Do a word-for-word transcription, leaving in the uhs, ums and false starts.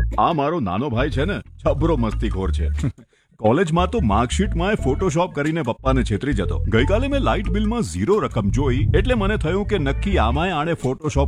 આ મારો નાનો ભાઈ છે ને, છબરો મસ્તીખોર છે. કોલેજમાં તો માર્કશીટમાં ફોટોશોપ કરીને પપ્પાને છેતરી જતો. ગઈકાલે મેં લાઇટ બિલમાં ઝીરો રકમ જોઈ એટલે મને થયું કે નક્કી આમાંય આણે ફોટોશોપ